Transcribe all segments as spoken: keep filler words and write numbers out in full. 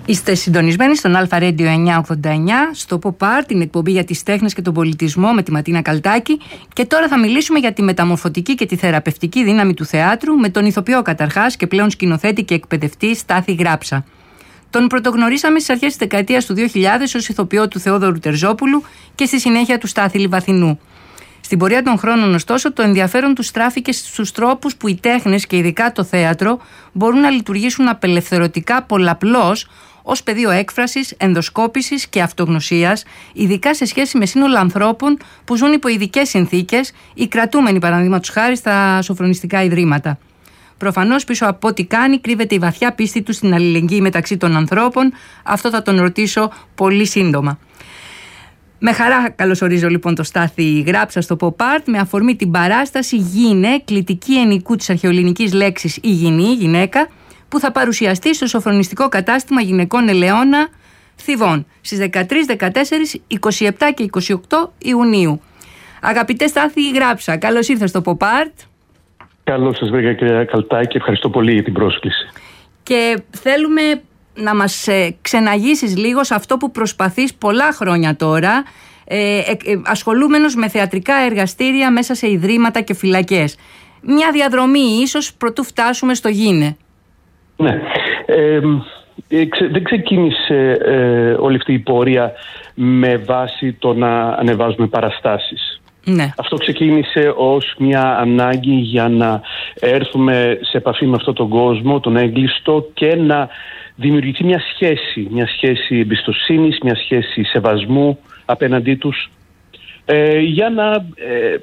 Είστε συντονισμένοι στον Αλφα Radio εννιακόσια ογδόντα εννιά, στο Pop Art, την εκπομπή για τις τέχνες και τον πολιτισμό με τη Ματίνα Καλτάκη. Και τώρα θα μιλήσουμε για τη μεταμορφωτική και τη θεραπευτική δύναμη του θεάτρου με τον ηθοποιό καταρχάς και πλέον σκηνοθέτη και εκπαιδευτή Στάθη Γράψα. Τον πρωτογνωρίσαμε στις αρχές της δεκαετίας του δύο χιλιάδες ως ηθοποιό του Θεόδωρου Τερζόπουλου και στη συνέχεια του Στάθη Λιβαθινού. Στην πορεία των χρόνων, ωστόσο, το ενδιαφέρον του στράφηκε στους τρόπους που οι τέχνες και ειδικά το θέατρο μπορούν να λειτουργήσουν απελευθερωτικά πολλαπλώς ως πεδίο έκφρασης, ενδοσκόπησης και αυτογνωσίας, ειδικά σε σχέση με σύνολα ανθρώπων που ζουν υπό ειδικές συνθήκες ή κρατούμενοι, παραδείγματος χάρη, στα σοφρονιστικά ιδρύματα. Προφανώς πίσω από ό,τι κάνει κρύβεται η βαθιά πίστη του στην αλληλεγγύη μεταξύ των ανθρώπων. Αυτό θα τον ρωτήσω πολύ σύντομα. Με χαρά καλωσορίζω λοιπόν το Στάθη Γράψα στο Pop Art με αφορμή την παράσταση «Γίνε», κλητική ενικού της αρχαιοελληνικής λέξης «υγιεινή», γυναίκα, που θα παρουσιαστεί στο σοφρονιστικό κατάστημα γυναικών Ελαιώνα Θηβών στις δεκατρείς, δεκατέσσερις, είκοσι επτά και είκοσι οκτώ Ιουνίου. Αγαπητέ Στάθη Γράψα, καλώς ήρθες στο Pop Art. Καλώς σας βρήκα, κυρία Καλτάκη, ευχαριστώ πολύ για την πρόσκληση. Και θέλουμε να μας ε, ξεναγήσεις λίγο σε αυτό που προσπαθείς πολλά χρόνια τώρα, ε, ε, ε, ασχολούμενος με θεατρικά εργαστήρια μέσα σε ιδρύματα και φυλακές. Μια διαδρομή ίσως προτού φτάσουμε στο «Γίνε». Ναι, ε, ε, ξε, δεν ξεκίνησε ε, όλη αυτή η πορεία με βάση το να ανεβάζουμε παραστάσεις. Ναι. Αυτό ξεκίνησε ως μια ανάγκη για να έρθουμε σε επαφή με αυτόν τον κόσμο, τον έγκλειστο, και να δημιουργηθεί μια σχέση, μια σχέση εμπιστοσύνης, μια σχέση σεβασμού απέναντί τους, ε, για να ε,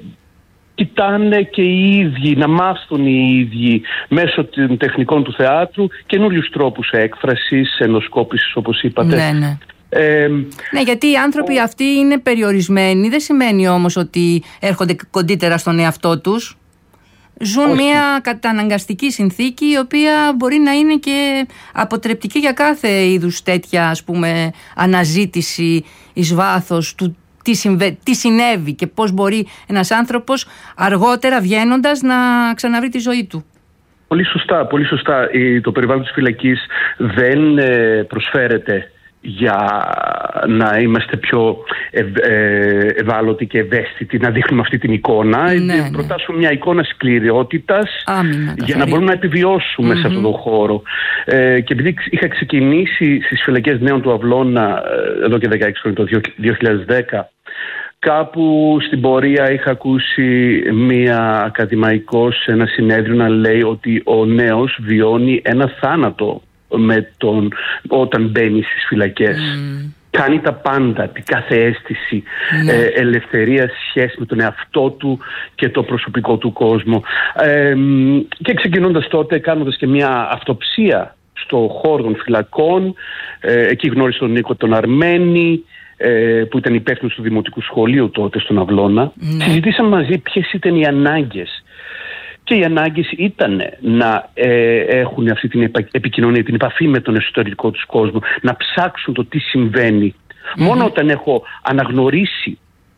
κοιτάνε και οι ίδιοι, να μάθουν οι ίδιοι μέσω των τεχνικών του θεάτρου καινούριους τρόπους έκφρασης, ενδοσκόπησης, όπως είπατε. Ναι, ναι. Ε, ναι, γιατί οι άνθρωποι ο... αυτοί είναι περιορισμένοι. Δεν σημαίνει όμως ότι έρχονται κοντύτερα στον εαυτό τους. Ζουν Όχι. μια καταναγκαστική συνθήκη, η οποία μπορεί να είναι και αποτρεπτική για κάθε είδους τέτοια, ας πούμε, αναζήτηση εις βάθος του τι, συμβε... τι συνέβη και πώς μπορεί ένας άνθρωπος αργότερα βγαίνοντας να ξαναβρει τη ζωή του. Πολύ σωστά, πολύ σωστά. Το περιβάλλον της φυλακής δεν προσφέρεται για να είμαστε πιο ευ, ε, ευάλωτοι και ευαίσθητοι, να δείχνουμε αυτή την εικόνα. Ναι, ναι. Προτάσουμε μια εικόνα σκληρότητας Άμυνα, για να μπορούμε να επιβιώσουμε mm-hmm. σε αυτόν τον χώρο. Ε, και επειδή είχα ξεκινήσει στις φυλακές Νέων του Αυλώνα εδώ και δεκαέξι χρόνια, το δύο χιλιάδες δέκα, κάπου στην πορεία είχα ακούσει μία ακαδημαϊκό σε ένα συνέδριο να λέει ότι ο νέος βιώνει ένα θάνατο με τον, όταν μπαίνει στις φυλακές. Mm. Κάνει τα πάντα, την κάθε αίσθηση, mm. ε, ελευθερία, σχέση με τον εαυτό του και το προσωπικό του κόσμο. Ε, και ξεκινώντας τότε, κάνοντας και μια αυτοψία στο χώρο των φυλακών, ε, εκεί γνώρισε τον Νίκο τον Αρμένη, ε, που ήταν υπεύθυνος του Δημοτικού Σχολείου τότε στον Αυλώνα. Mm. Συζητήσαμε μαζί ποιες ήταν οι ανάγκες. Και οι ανάγκες ήταν να ε, έχουν αυτή την επικοινωνία, την επαφή με τον εσωτερικό τους κόσμο, να ψάξουν το τι συμβαίνει. Mm-hmm. Μόνο όταν έχω αναγνωρίσει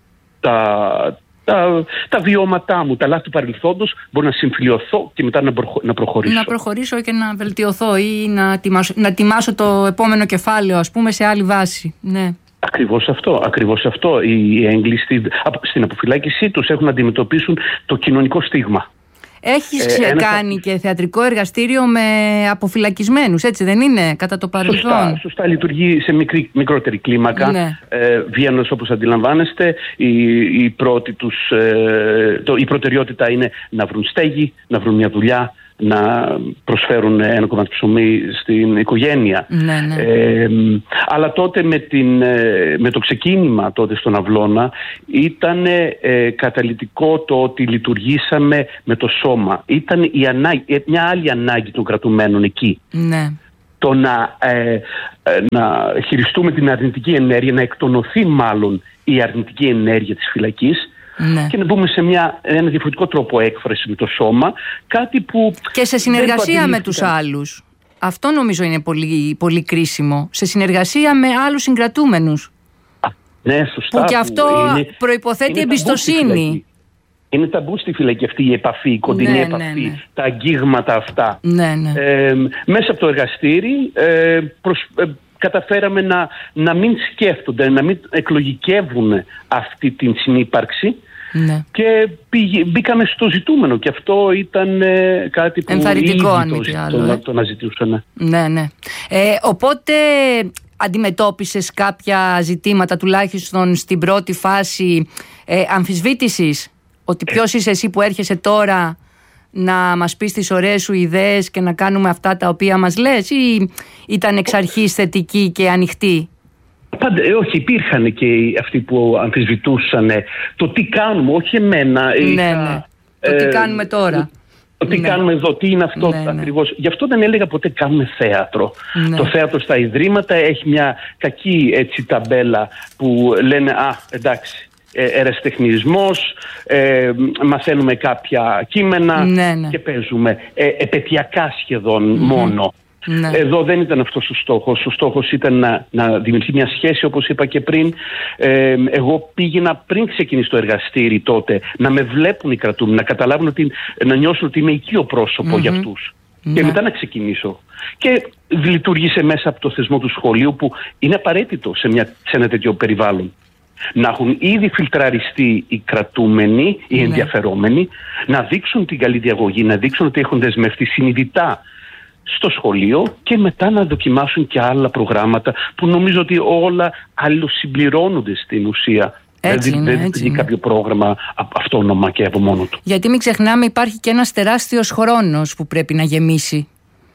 τα, τα, τα βιώματά μου, τα λάθη του παρελθόντος, μπορώ να συμφιλειωθώ και μετά να, προχω, να προχωρήσω. Να προχωρήσω και να βελτιωθώ ή να τιμάσω, να τιμάσω το επόμενο κεφάλαιο, ας πούμε, σε άλλη βάση. Ναι. Ακριβώς αυτό, ακριβώς αυτό. Οι έγκλειστοι στην αποφυλάκησή τους έχουν να αντιμετωπίσουν το κοινωνικό στίγμα. Έχεις ε, κάνει ένα... και θεατρικό εργαστήριο με αποφυλακισμένους, έτσι δεν είναι, κατά το παρελθόν? Σωστά, σωστά λειτουργεί σε μικρή, μικρότερη κλίμακα. Ναι. Ε, Βιέννος, όπως αντιλαμβάνεστε, η, η, πρώτη τους, ε, το, η προτεραιότητα είναι να βρουν στέγη, να βρουν μια δουλειά, να προσφέρουν ένα κομμάτι ψωμί στην οικογένεια. Ναι, ναι. Ε, αλλά τότε με, την, με το ξεκίνημα τότε στον Αυλώνα ήταν ε, καταλυτικό το ότι λειτουργήσαμε με το σώμα. Ήταν η ανάγκη, μια άλλη ανάγκη των κρατουμένων εκεί. Ναι. Το να, ε, ε, να χειριστούμε την αρνητική ενέργεια, να εκτονωθεί μάλλον η αρνητική ενέργεια της φυλακής. Ναι. Και να μπούμε σε μια, ένα διαφορετικό τρόπο έκφραση με το σώμα, κάτι που... Και σε συνεργασία με τους άλλους. Αυτό νομίζω είναι πολύ, πολύ κρίσιμο. Σε συνεργασία με άλλους συγκρατούμενους. Α, ναι, σωστά. Που και αυτό είναι, προϋποθέτει είναι εμπιστοσύνη. Είναι ταμπού στη φυλακή αυτή η επαφή, η κοντινή ναι, επαφή, ναι, ναι. τα αγγίγματα αυτά. Ναι, ναι. Ε, μέσα από το εργαστήρι ε, προσ, ε, καταφέραμε να, να μην σκέφτονται, να μην εκλογικεύουν αυτή την συνύπαρξη. Ναι. Και πήγε, μπήκαμε στο ζητούμενο και αυτό ήταν ε, κάτι που ενθαρρυντικό, αν μη το, τι άλλο, το, ε. το να ζητούσαν. Ναι, ναι. Ε, οπότε αντιμετώπισες κάποια ζητήματα, τουλάχιστον στην πρώτη φάση, ε, αμφισβήτησης, ότι ποιος είσαι εσύ που έρχεσαι τώρα να μας πεις τις ωραίες σου ιδέες και να κάνουμε αυτά τα οποία μας λες, ή ήταν εξ αρχής θετική και ανοιχτή? Πάντα, ε, όχι, υπήρχαν και αυτοί που αμφισβητούσαν το τι κάνουμε, όχι εμένα. Ναι, είχα, ναι. Το ε, τι κάνουμε τώρα. Το τι ναι. κάνουμε εδώ, τι είναι αυτό ναι, ακριβώς. Ναι. Γι' αυτό δεν έλεγα ποτέ κάνουμε θέατρο. Ναι. Το θέατρο στα Ιδρύματα έχει μια κακή έτσι ταμπέλα που λένε «Α, εντάξει, ερασιτεχνισμός, ε, μαθαίνουμε κάποια κείμενα ναι, ναι. και παίζουμε ε, επαιτειακά σχεδόν mm-hmm. μόνο». Ναι. Εδώ δεν ήταν αυτός ο στόχος. Ο στόχος ήταν να, να δημιουργεί μια σχέση, όπως είπα και πριν. Ε, εγώ πήγαινα πριν ξεκινήσει το εργαστήρι τότε να με βλέπουν οι κρατούμενοι, να καταλάβουν ότι, να νιώσουν ότι είμαι οικείο πρόσωπο mm-hmm. για αυτούς. Ναι. Και μετά να ξεκινήσω. Και λειτουργήσε μέσα από το θεσμό του σχολείου, που είναι απαραίτητο σε, μια, σε ένα τέτοιο περιβάλλον. Να έχουν ήδη φιλτραριστεί οι κρατούμενοι, οι ενδιαφερόμενοι, ναι. να δείξουν την καλή διαγωγή, να δείξουν ότι έχουν δεσμευτεί συνειδητά στο σχολείο και μετά να δοκιμάσουν και άλλα προγράμματα που νομίζω ότι όλα αλληλοσυμπληρώνονται στην ουσία. Έτσι δηλαδή είναι, δεν έτσι είναι είναι. κάποιο πρόγραμμα αυτόνομα και από μόνο του. Γιατί μην ξεχνάμε, υπάρχει και ένας τεράστιος χρόνος που πρέπει να γεμίσει.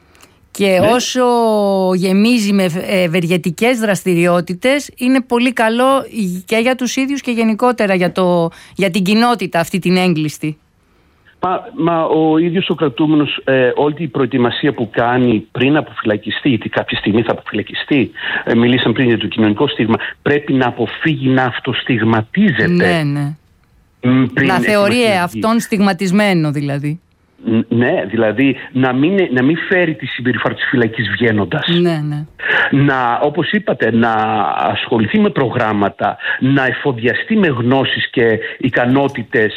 Και ναι. όσο γεμίζει με ευεργετικές δραστηριότητες, είναι πολύ καλό και για τους ίδιους και γενικότερα για, το, για την κοινότητα αυτή την έγκλειστη. Μα, μα ο ίδιος ο κρατούμενος, ε, όλη η προετοιμασία που κάνει πριν αποφυλακιστεί, γιατί κάποια στιγμή θα αποφυλακιστεί, ε, μιλήσαμε πριν για το κοινωνικό στίγμα, πρέπει να αποφύγει να αυτοστιγματίζεται. Ναι, ναι. Πριν να θεωρεί αυτόν στιγματισμένο δηλαδή. Ναι, δηλαδή να μην, να μην φέρει τη συμπεριφορά της φυλακής βγαίνοντας. Ναι, ναι. Να, όπως είπατε, να ασχοληθεί με προγράμματα, να εφοδιαστεί με γνώσεις και ικανότητες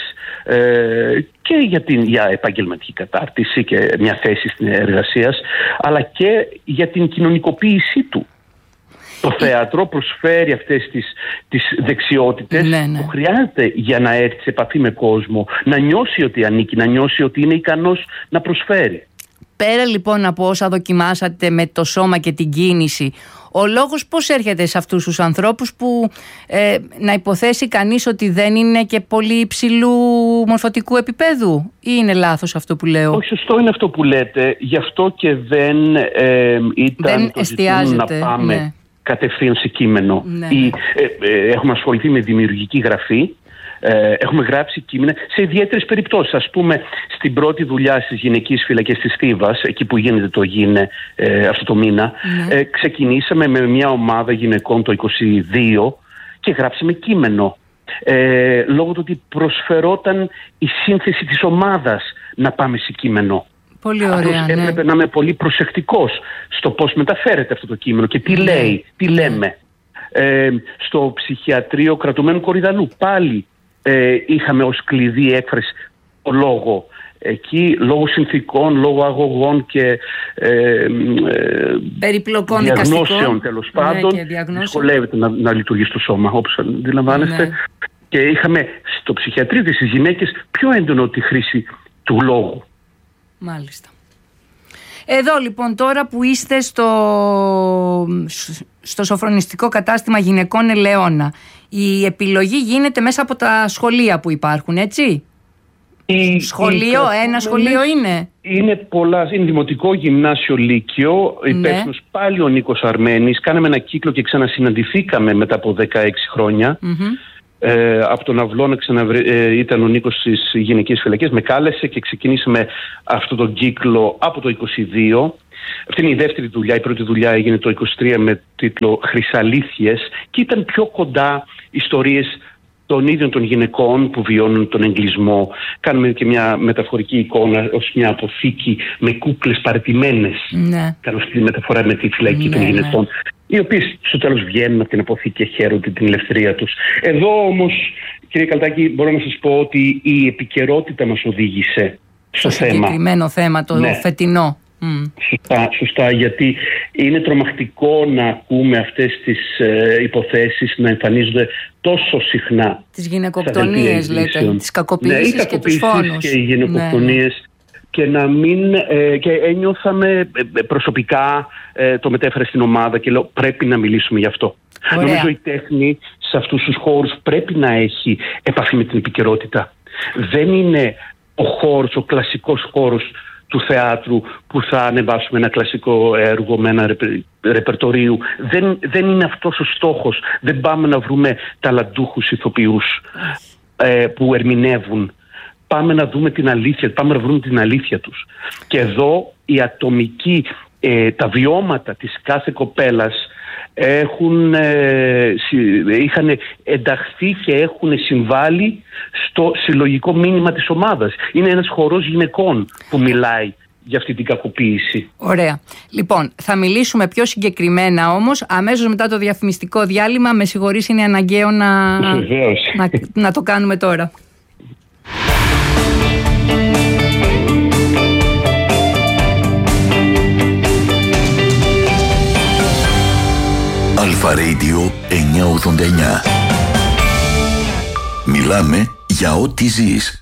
ε, και για, την, για επαγγελματική κατάρτιση και μια θέση στην εργασία, αλλά και για την κοινωνικοποίησή του. Το θέατρο προσφέρει αυτές τις, τις δεξιότητες ναι, ναι. που χρειάζεται για να έρθει σε επαφή με κόσμο, να νιώσει ότι ανήκει, να νιώσει ότι είναι ικανός να προσφέρει. Πέρα λοιπόν από όσα δοκιμάσατε με το σώμα και την κίνηση, ο λόγος πώς έρχεται σε αυτούς τους ανθρώπους που ε, να υποθέσει κανείς ότι δεν είναι και πολύ υψηλού μορφωτικού επίπεδου, ή είναι λάθος αυτό που λέω? Όχι, σωστό είναι αυτό που λέτε, γι' αυτό και δεν ε, ήταν δεν το ζητούμενο να πάμε ναι. κατευθείαν σε κείμενο. Ναι. Ή, ε, ε, έχουμε ασχοληθεί με δημιουργική γραφή, ε, έχουμε γράψει κείμενα σε ιδιαίτερες περιπτώσεις. Ας πούμε, στην πρώτη δουλειά στις γυναικείες φυλακές της Θήβας, εκεί που γίνεται το γίνε ε, αυτό το μήνα, ναι. ε, ξεκινήσαμε με μια ομάδα γυναικών το είκοσι δύο και γράψαμε κείμενο. Ε, λόγω του ότι προσφερόταν η σύνθεση της ομάδας να πάμε σε κείμενο. Πολύ ωραία, ναι. Έπρεπε να είμαι πολύ προσεκτικός στο πώς μεταφέρεται αυτό το κείμενο και τι ναι. λέει, τι λέμε. Ε, στο ψυχιατρίο κρατουμένου Κορυδαλού πάλι ε, είχαμε ως κλειδί έκφραση το λόγο. Εκεί λόγω συνθήκων, λόγω αγωγών και ε, ε, περιπλοκών διαγνώσεων τέλος πάντων, ναι, δυσκολεύεται να, να λειτουργεί στο σώμα, όπως αντιλαμβάνεστε. Ναι. Και είχαμε στο ψυχιατρίο και στις γυναίκες πιο έντονο τη χρήση του λόγου. Μάλιστα. Εδώ λοιπόν τώρα που είστε στο, στο σοφρονιστικό κατάστημα γυναικών Ελαιώνα, η επιλογή γίνεται μέσα από τα σχολεία που υπάρχουν, έτσι? Η, σχολείο, η ένα σχολείο είναι. Είναι πολλά, είναι δημοτικό, γυμνάσιο, λύκειο, ναι. υπεύθυνος πάλι ο Νίκος Αρμένης. Κάναμε ένα κύκλο και ξανασυναντηθήκαμε μετά από δεκαέξι χρόνια. Mm-hmm. Ε, από τον Αυλό να ξαναβρε... ε, ήταν ο Νίκος στις γυναικείες φυλακές, με κάλεσε και ξεκινήσαμε αυτό τον κύκλο από το είκοσι δύο. Αυτή είναι η δεύτερη δουλειά. Η πρώτη δουλειά έγινε το είκοσι τρία με τίτλο Χρυσαλήθειες και ήταν πιο κοντά ιστορίες των ίδιων των γυναικών που βιώνουν τον εγκλισμό. Κάνουμε και μια μεταφορική εικόνα ως μια αποθήκη με κούκλες παραιτημένες. Ναι. Κάνω αυτή τη μεταφορά με τη φυλακή ναι, των γυναικών. Ναι. Οι οποίες στο τέλος βγαίνουν από την αποθήκη και χαίρονται την ελευθερία τους. Εδώ όμως, κύριε Καλτάκη, μπορώ να σας πω ότι η επικαιρότητα μας οδήγησε στο θέμα. Συγκεκριμένο θέμα, το ναι. φετινό. Mm. Σωστά, σωστά, γιατί είναι τρομακτικό να ακούμε αυτές τις ε, υποθέσεις να εμφανίζονται τόσο συχνά. Τις γυναικοκτονίες λέτε, τις κακοποιήσεις, ναι, και τους φόνους. Και οι γυναικοκτονίες, ναι. Και να μην, ε, και ένιωθαμε ε, προσωπικά, ε, το μετέφερα στην ομάδα και λέω πρέπει να μιλήσουμε γι' αυτό. Ωραία. Νομίζω η τέχνη σε αυτούς τους χώρους πρέπει να έχει επαφή με την επικαιρότητα. Δεν είναι ο χώρος, ο κλασικός χώρος του θεάτρου που θα ανεβάσουμε ένα κλασικό έργο με ένα ρεπε, ρεπερτορίου. Δεν, δεν είναι αυτός ο στόχος. Δεν πάμε να βρούμε ταλαντούχους ηθοποιούς ε, που ερμηνεύουν. Πάμε να δούμε την αλήθεια, πάμε να βρούμε την αλήθεια τους. Και εδώ η ατομική, ε, τα βιώματα της κάθε κοπέλας έχουν, ε, είχαν ενταχθεί και έχουν συμβάλει στο συλλογικό μήνυμα της ομάδας. Είναι ένας χορός γυναικών που μιλάει για αυτή την κακοποίηση. Ωραία. Λοιπόν, θα μιλήσουμε πιο συγκεκριμένα όμως αμέσως μετά το διαφημιστικό διάλειμμα. Με συγχωρείς, είναι αναγκαίο να, να, να το κάνουμε τώρα. Αλφα Radio εννιακόσια ογδόντα εννιά. Μιλάμε για ό,τι ζεις.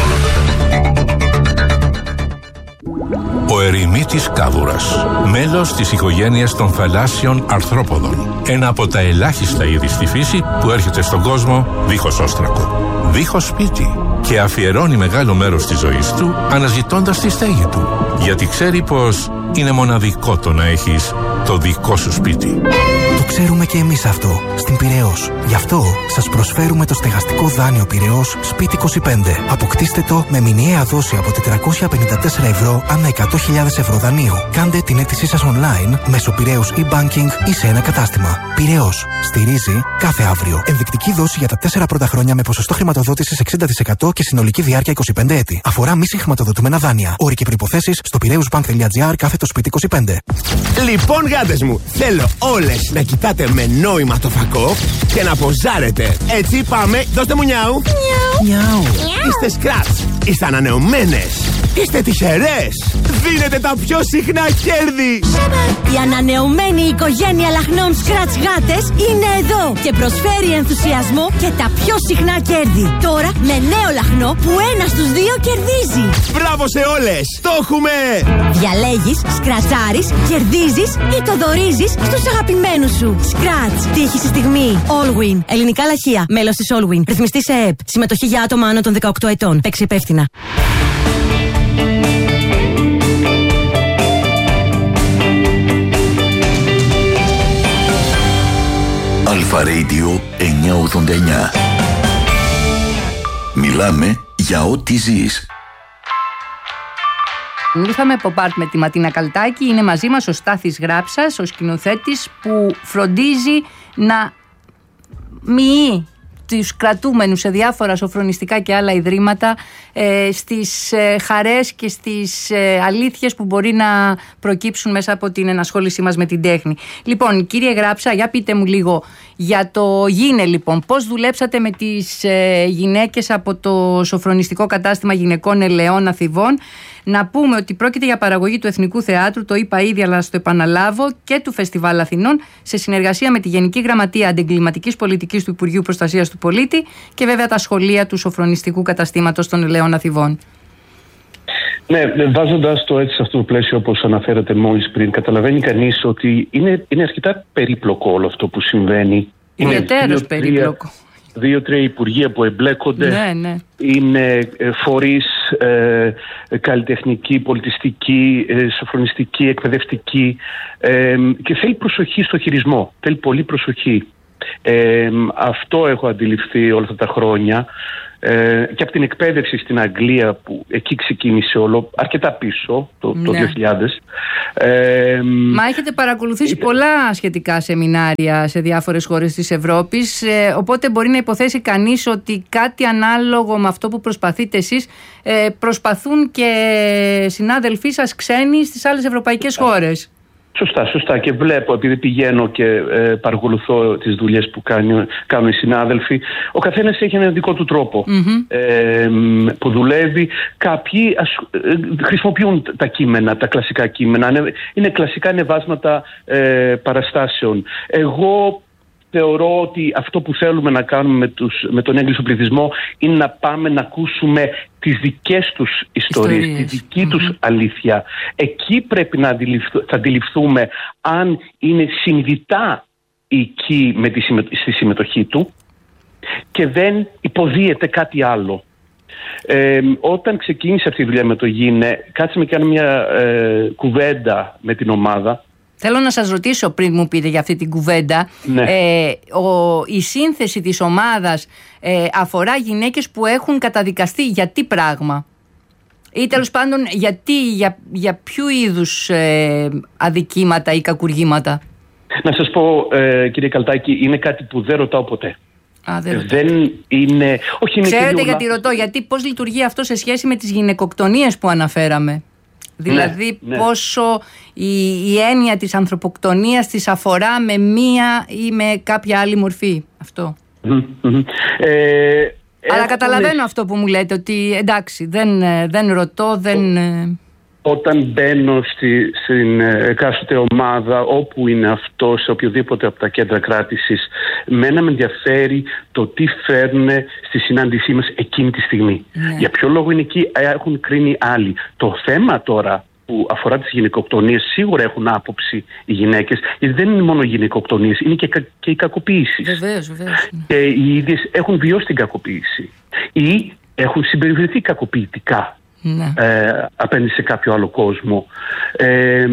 Ο ερημίτης κάβουρας, μέλος της οικογένειας των θαλάσσιων αρθρόποδων. Ένα από τα ελάχιστα είδη στη φύση που έρχεται στον κόσμο δίχως όστρακο, δίχως σπίτι, και αφιερώνει μεγάλο μέρος της ζωής του αναζητώντας τη στέγη του, γιατί ξέρει πως είναι μοναδικό το να έχεις το δικό σου σπίτι. Το ξέρουμε και εμείς αυτό στην Πειραιώς. Γι' αυτό σας προσφέρουμε το στεγαστικό δάνειο Πειραιώς Σπίτι είκοσι πέντε. Αποκτήστε το με μηνιαία δόση από τετρακόσια πενήντα τέσσερα ευρώ ανά εκατό χιλιάδες ευρώ δανείου. Κάντε την αίτησή σας online μέσω Πειραιώς e-banking ή σε ένα κατάστημα. Πειραιώς. Στηρίζει κάθε αύριο. Ενδεικτική δόση για τα τέσσερα πρώτα χρόνια με ποσοστό χρηματοδότησης εξήντα τοις εκατό και συνολική διάρκεια είκοσι πέντε έτη. Αφορά μη συγχρηματοδοτούμενα δάνεια. Όροι και προϋποθέσεις στο πειραιούσbank.gr κάθετο σπίτι είκοσι πέντε. Λοιπόν, γάτες μου, θέλω όλες να κοιτάτε με νόημα το φακό και να ποζάρετε. Έτσι πάμε, δώστε μου νιάου. Νιάου. Είστε σκράτς, είστε ανανεωμένες, είστε τυχερές. Δίνετε τα πιο συχνά κέρδη. Η ανανεωμένη οικογένεια λαχνών σκράτς γάτες είναι εδώ και προσφέρει ενθουσιασμό και τα πιο συχνά κέρδη. Τώρα με νέο λαχνό που ένα στους δύο κερδίζει. Μπράβο σε όλες, το έχουμε. Διαλέγεις, σκρατσάρεις, κερδίζεις ή το δωρίζεις στους αγαπημένους σου. Σκράτς, τύχη στη στιγμή. Allwin, ελληνικά λαχεία, μέλος της Allwin. Ρυθμιστή σε ΕΕΠ. Συμμετοχή για άτομα άνω των δεκαοκτώ ετών. Παίξει υπεύθυνα. Αλφα Radio εννιακόσια ογδόντα εννιά. Μιλάμε για ό,τι ζεις. Ήρθαμε από πάρτ με τη Ματίνα Καλτάκη. Είναι μαζί μας ο Στάθης Γράψας, ο σκηνοθέτης που φροντίζει να μοιεί τους κρατούμενους σε διάφορα σοφρονιστικά και άλλα ιδρύματα ε, στις ε, χαρές και στις ε, αλήθειες που μπορεί να προκύψουν μέσα από την ενασχόλησή μας με την τέχνη. Λοιπόν, κύριε Γράψα, για πείτε μου λίγο για το Γίνε, λοιπόν. Πώς δουλέψατε με τις ε, γυναίκες από το σοφρονιστικό κατάστημα γυναικών Ελαιών Αθηβών. Να πούμε ότι πρόκειται για παραγωγή του Εθνικού Θεάτρου, το είπα ήδη αλλά στο επαναλάβω, και του Φεστιβάλ Αθηνών, σε συνεργασία με τη Γενική Γραμματεία Αντεγκληματικής Πολιτικής του Υπουργείου Προστασίας του Πολίτη και βέβαια τα σχολεία του σοφρονιστικού καταστήματος των Ελαιών Αθηβών. Ναι, βάζοντας το έτσι σε αυτό το πλαίσιο, όπως αναφέρατε μόλις πριν, καταλαβαίνει κανείς ότι είναι, είναι αρκετά περίπλοκο όλο αυτό που συμβαίνει. Ιδιαιτέρως περίπλοκο. Δύο-τρία υπουργεία που εμπλέκονται, ναι, ναι. Είναι φορείς ε, καλλιτεχνική, πολιτιστική, ε, σοφρονιστική, εκπαιδευτική ε, και θέλει προσοχή στο χειρισμό, θέλει πολύ προσοχή. Ε, αυτό έχω αντιληφθεί όλα αυτά τα χρόνια ε, και από την εκπαίδευση στην Αγγλία που εκεί ξεκίνησε όλο, αρκετά πίσω το, ναι. το δύο χιλιάδες. Ε, Μα έχετε παρακολουθήσει είτε... πολλά σχετικά σεμινάρια σε διάφορες χώρες της Ευρώπης, ε, οπότε μπορεί να υποθέσει κανείς ότι κάτι ανάλογο με αυτό που προσπαθείτε εσείς ε, προσπαθούν και συνάδελφοί σας ξένοι στις άλλες ευρωπαϊκές χώρες. Σωστά, σωστά. Και βλέπω, επειδή πηγαίνω και ε, παρακολουθώ τις δουλειές που κάνει, κάνουν οι συνάδελφοι, ο καθένας έχει έναν δικό του τρόπο mm-hmm. ε, που δουλεύει. Κάποιοι ας, ε, χρησιμοποιούν τα κείμενα, τα κλασικά κείμενα. Είναι, είναι κλασικά ανεβάσματα ε, παραστάσεων. Εγώ θεωρώ ότι αυτό που θέλουμε να κάνουμε με, τους, με τον έγκλειστο πληθυσμό είναι να πάμε να ακούσουμε τις δικές τους ιστορίες, ιστορίες. τη δική mm-hmm. τους αλήθεια. Εκεί πρέπει να αντιληφθ, θα αντιληφθούμε αν είναι συνειδητά εκεί με τη, στη συμμετοχή του και δεν υποδίεται κάτι άλλο. Ε, όταν ξεκίνησε αυτή η δουλειά με το Γίνε, κάτσαμε και κάναμε μια ε, κουβέντα με την ομάδα. Θέλω να σας ρωτήσω πριν μου πείτε για αυτή την κουβέντα, ναι. ε, ο, η σύνθεση της ομάδας ε, αφορά γυναίκες που έχουν καταδικαστεί για τι πράγμα ή τέλος πάντων γιατί, για, για ποιου είδους ε, αδικήματα ή κακουργήματα? Να σας πω ε, κύριε Καλτάκη, είναι κάτι που δεν ρωτάω ποτέ. Α, δεν, δεν είναι... Όχι, είναι Ξέρετε γιατί ρωτώ, γιατί πώς λειτουργεί αυτό σε σχέση με τις γυναικοκτονίες που αναφέραμε? Δηλαδή ναι, πόσο ναι. Η, η έννοια της ανθρωποκτονίας της αφορά με μία ή με κάποια άλλη μορφή αυτό. Mm-hmm. Ε, Αλλά καταλαβαίνω ναι. αυτό που μου λέτε, ότι εντάξει δεν, δεν ρωτώ, δεν... Όταν μπαίνω στη, στην εκάστοτε ομάδα, όπου είναι αυτό, σε οποιοδήποτε από τα κέντρα κράτησης, μένα με ενδιαφέρει το τι φέρνουν στη συνάντησή μας εκείνη τη στιγμή. Ναι. Για ποιο λόγο είναι εκεί, έχουν κρίνει άλλοι. Το θέμα τώρα που αφορά τις γυναικοκτονίες, σίγουρα έχουν άποψη οι γυναίκες, γιατί δεν είναι μόνο οι γυναικοκτονίες, είναι και, και οι κακοποίησεις. Βεβαίως, βεβαίως. Και οι ίδιες έχουν βιώσει την κακοποίηση ή έχουν συμπεριφερθεί κακοποιητικά. Ναι. Ε, απέναντι σε κάποιο άλλο κόσμο. Ε,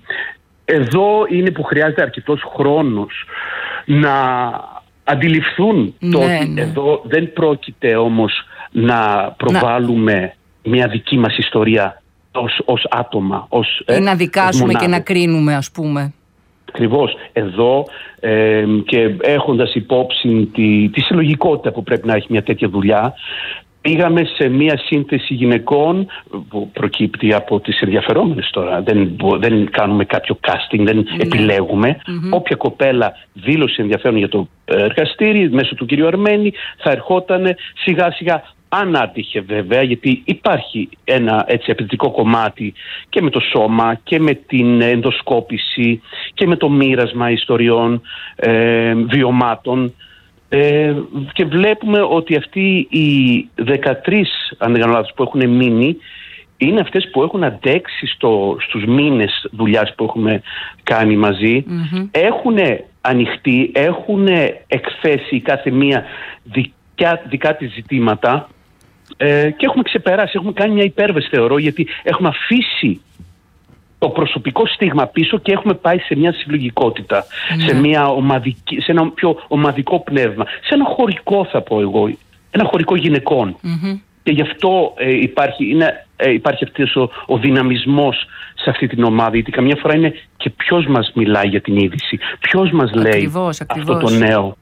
εδώ είναι που χρειάζεται αρκετός χρόνος να αντιληφθούν ναι, το ότι ναι. εδώ δεν πρόκειται όμως να προβάλλουμε να... μια δική μας ιστορία ως, ως άτομα, ως, ή ε, να δικάσουμε και να κρίνουμε, ας πούμε. Ακριβώς. Εδώ ε, και έχοντας υπόψη τη, τη συλλογικότητα που πρέπει να έχει μια τέτοια δουλειά, πήγαμε σε μια σύνθεση γυναικών που προκύπτει από τις ενδιαφερόμενες τώρα. Δεν, δεν κάνουμε κάποιο casting, δεν mm-hmm. επιλέγουμε. Mm-hmm. Όποια κοπέλα δήλωσε ενδιαφέρον για το εργαστήρι μέσω του κυρίου Αρμένη θα ερχόταν σιγά σιγά, αν άτυχε βέβαια, γιατί υπάρχει ένα έτσι απαιτητικό κομμάτι και με το σώμα και με την ενδοσκόπηση και με το μοίρασμα ιστοριών, ε, βιωμάτων. Ε, και βλέπουμε ότι αυτοί οι δεκατρείς αν δεν κάνω λάθος που έχουν μείνει είναι αυτές που έχουν αντέξει στο, στους μήνες δουλειάς που έχουμε κάνει μαζί. Mm-hmm. Έχουν ανοιχτεί, έχουν εκθέσει κάθε μία δικά, δικά της ζητήματα ε, και έχουμε ξεπεράσει, έχουμε κάνει μια υπέρβαση θεωρώ, γιατί έχουμε αφήσει το προσωπικό στίγμα πίσω και έχουμε πάει σε μια συλλογικότητα, mm. σε, μια ομαδική, σε ένα πιο ομαδικό πνεύμα, σε ένα χωρικό θα πω εγώ, ένα χωρικό γυναικών. Mm-hmm. Και γι' αυτό ε, υπάρχει, είναι, ε, υπάρχει αυτός ο, ο δυναμισμός σε αυτή την ομάδα, γιατί καμιά φορά είναι και ποιος μας μιλάει για την είδηση, ποιος μας ακριβώς, λέει ακριβώς. αυτό το νέο.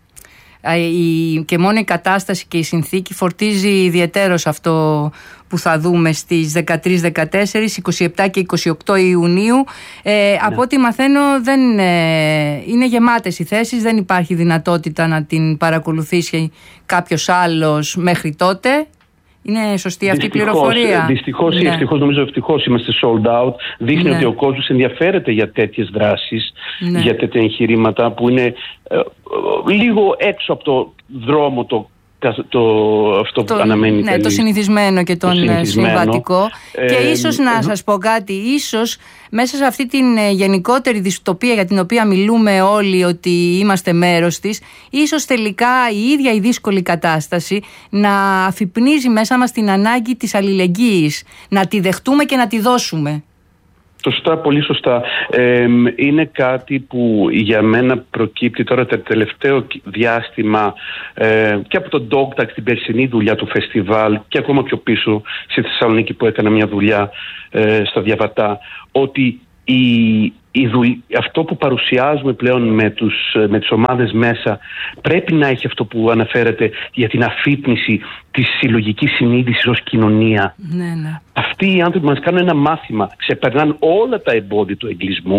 Η, και μόνο η κατάσταση και η συνθήκη φορτίζει ιδιαιτέρως αυτό που θα δούμε στις δεκατρείς, δεκατέσσερις, είκοσι επτά και είκοσι οκτώ Ιουνίου. Ε, ναι. Από ό,τι μαθαίνω δεν, ε, είναι γεμάτες οι θέσεις, δεν υπάρχει δυνατότητα να την παρακολουθήσει κάποιος άλλος μέχρι τότε. Είναι σωστή αυτή η πληροφορία? Δυστυχώς, ναι. ευτυχώς, νομίζω ευτυχώς είμαστε sold out. Δείχνει ναι. ότι ο κόσμος ενδιαφέρεται για τέτοιες δράσεις, ναι. για τέτοια εγχειρήματα που είναι ε, λίγο έξω από το δρόμο το, το, αυτό το, που αναμένει. Ναι, το συνηθισμένο και τον συμβατικό. Ε, και ίσως ε, να ε, σας πω κάτι, ίσως μέσα σε αυτή την γενικότερη δυστοπία για την οποία μιλούμε όλοι ότι είμαστε μέρος της, ίσως τελικά η ίδια η δύσκολη κατάσταση να αφυπνίζει μέσα μας την ανάγκη της αλληλεγγύης, να τη δεχτούμε και να τη δώσουμε. Σωστά, πολύ σωστά. Ε, είναι κάτι που για μένα προκύπτει τώρα το τελευταίο διάστημα ε, και από τον Dogtag την περσινή δουλειά του φεστιβάλ και ακόμα πιο πίσω στη Θεσσαλονίκη που έκανα μια δουλειά ε, στα Διαβατά, ότι η, η δουλ... αυτό που παρουσιάζουμε πλέον με, τους, με τις ομάδες μέσα πρέπει να έχει αυτό που αναφέρεται για την αφύπνιση της συλλογικής συνείδησης ως κοινωνία. Ναι, ναι. Αυτοί οι άνθρωποι μας κάνουν ένα μάθημα, ξεπερνάνε όλα τα εμπόδια του εγκλισμού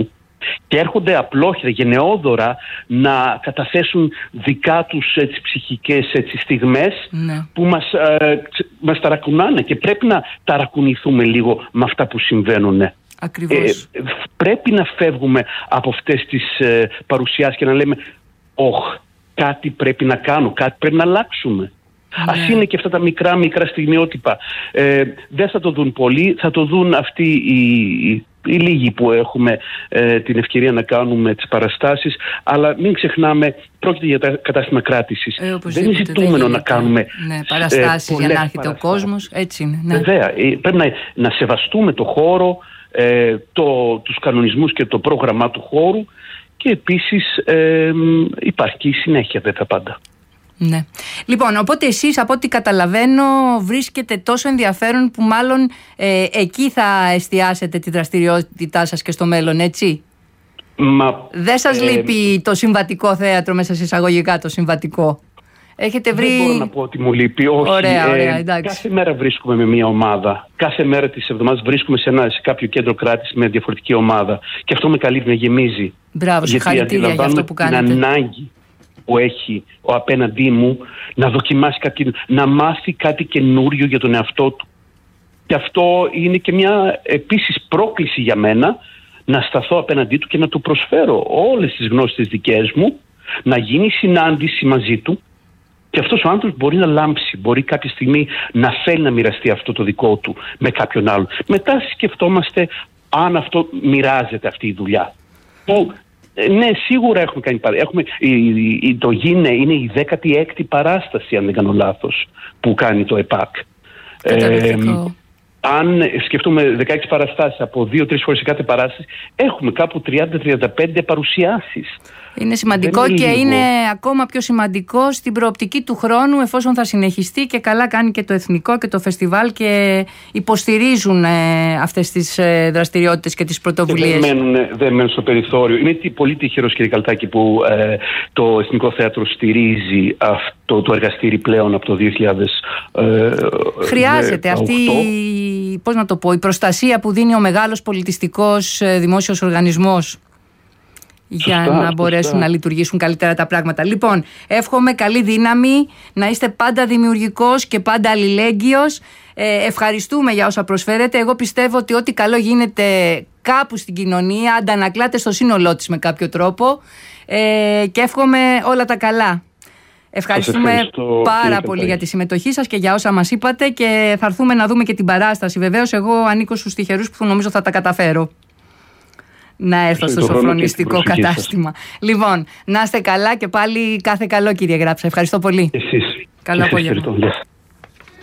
και έρχονται απλόχερα, γενναιόδωρα να καταθέσουν δικά τους έτσι, ψυχικές έτσι, στιγμές ναι. που μας, ε, μας ταρακουνάνε και πρέπει να ταρακουνηθούμε λίγο με αυτά που συμβαίνουν. Ακριβώς. Ε, πρέπει να φεύγουμε από αυτές τις ε, παρουσιάσεις και να λέμε «Ωχ, κάτι πρέπει να κάνω, κάτι πρέπει να αλλάξουμε». Ναι. Ας είναι και αυτά τα μικρά μικρά στιγμιότυπα. Ε, δεν θα το δουν πολλοί, θα το δουν αυτοί οι, οι, οι λίγοι που έχουμε ε, την ευκαιρία να κάνουμε τις παραστάσεις. Αλλά μην ξεχνάμε, πρόκειται για τα κατάστημα κράτησης. Ε, δεν είναι ζητούμενο να κάνουμε ναι, παραστάσεις ε, για να έρχεται ο κόσμος. Έτσι είναι. Ναι. Βέβαια, ε, πρέπει να, να σεβαστούμε το χώρο, ε, το, τους κανονισμούς και το πρόγραμμα του χώρου και επίσης ε, υπάρχει και η συνέχεια βέβαια πάντα. Ναι. Λοιπόν, οπότε εσείς από ό,τι καταλαβαίνω βρίσκετε τόσο ενδιαφέρον που μάλλον ε, εκεί θα εστιάσετε τη δραστηριότητά σας και στο μέλλον, έτσι? Μα, δεν σας ε, λείπει το συμβατικό θέατρο, μέσα σε εισαγωγικά το συμβατικό? Έχετε βρει... Δεν μπορώ να πω ότι μου λείπει. Όχι, ωραία, ωραία, ε, κάθε μέρα βρίσκουμε με μια ομάδα. Κάθε μέρα της εβδομάδας βρίσκουμε σε, ένα, σε κάποιο κέντρο κράτης με διαφορετική ομάδα. Και αυτό με καλύπτει, με γεμίζει. Μπράβο, συγχαρητήρια για αυτό που κάνετε. Την ανάγκη που έχει ο απέναντί μου να δοκιμάσει κάτι, να μάθει κάτι καινούριο για τον εαυτό του. Και αυτό είναι και μια επίσης πρόκληση για μένα, να σταθώ απέναντί του και να του προσφέρω όλες τις γνώσεις τις δικές μου, να γίνει συνάντηση μαζί του και αυτός ο άνθρωπος μπορεί να λάμψει, μπορεί κάποια στιγμή να θέλει να μοιραστεί αυτό το δικό του με κάποιον άλλον. Μετά σκεφτόμαστε αν αυτό μοιράζεται αυτή η δουλειά. Που, ναι, σίγουρα έχουμε κάνει παράσταση. Το ΓΙΝΕ είναι η δέκατη έκτη παράσταση, αν δεν κάνω λάθος, που κάνει το ΕΠΑΚ. Ε, αν σκεφτούμε δεκαέξι παραστάσεις από δύο τρεις φορές σε κάθε παράσταση, έχουμε κάπου τριάντα με τριάντα πέντε παρουσιάσεις. Είναι σημαντικό είναι και λίγο. Είναι ακόμα πιο σημαντικό στην προοπτική του χρόνου, εφόσον θα συνεχιστεί, και καλά κάνει και το Εθνικό και το φεστιβάλ και υποστηρίζουν ε, αυτές τις ε, δραστηριότητες και τις πρωτοβουλίες. Δεν μένουν, δεν μένουν στο περιθώριο. Είμαι πολύ τυχερός, κύριε Καλτάκη, που ε, το Εθνικό Θέατρο στηρίζει αυτό το εργαστήρι πλέον από το δύο χιλιάδες οκτώ. Χρειάζεται αυτή η, πώς να το πω, η προστασία που δίνει ο μεγάλος πολιτιστικός ε, δημόσιος οργανισμός. Για σωστά, να μπορέσουν σωστά. να λειτουργήσουν καλύτερα τα πράγματα. Λοιπόν, εύχομαι καλή δύναμη, να είστε πάντα δημιουργικός και πάντα αλληλέγγυος. Ε, ευχαριστούμε για όσα προσφέρετε. Εγώ πιστεύω ότι ό,τι καλό γίνεται κάπου στην κοινωνία αντανακλάται στο σύνολό της με κάποιο τρόπο, ε, και εύχομαι όλα τα καλά. Ευχαριστούμε πάρα πολύ για τη συμμετοχή σας και για όσα μας είπατε, και θα έρθουμε να δούμε και την παράσταση. Βεβαίως, εγώ ανήκω στους τυχερούς που νομίζω θα τα καταφέρω να έρθω στο σοφρονιστικό κατάστημα. Λοιπόν, να είστε καλά και πάλι κάθε καλό, κύριε Γράψα. Ευχαριστώ πολύ. Εσείς. Καλό απόγευμα.